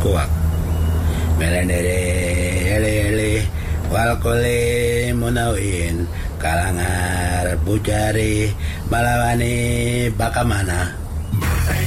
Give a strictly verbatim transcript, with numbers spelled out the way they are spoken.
kuak melendere ele ele walkole munawin kalangar bujari malawane bakamana